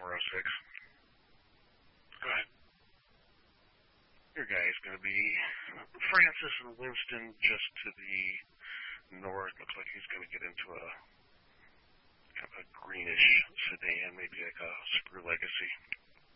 406. Go ahead. Your guy is going to be Francis and Winston just to the north. Looks like he's going to get into a kind of a greenish sedan, maybe like a Subaru Legacy.